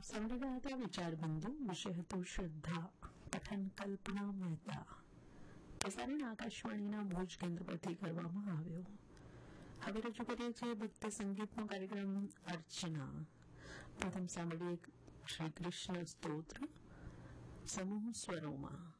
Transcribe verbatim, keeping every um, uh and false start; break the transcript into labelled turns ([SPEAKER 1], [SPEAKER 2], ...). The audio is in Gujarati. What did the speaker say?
[SPEAKER 1] સાંભળી રહ્યા હતા વિચાર બિંદુ. વિષય હતો શ્રદ્ધા. કથન કલ્પના મહેતા. પ્રસારણ આકાશવાણીના ભુજ કેન્દ્ર પરથી કરવામાં આવ્યો. હવે રજૂ કરીએ છીએ ભક્તિ સંગીતનો કાર્યક્રમ અર્ચના. પ્રથમ સાંભળીએ શ્રી કૃષ્ણ સ્તોત્ર સમૂહ સ્વરોમાં.